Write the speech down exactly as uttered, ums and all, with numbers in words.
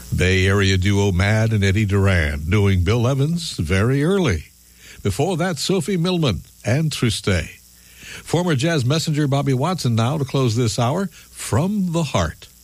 Bay Area duo Mad and Eddie Duran doing Bill Evans Very Early. Before that, Sophie Millman and Triste. Former jazz messenger Bobby Watson now to close this hour, From the Heart.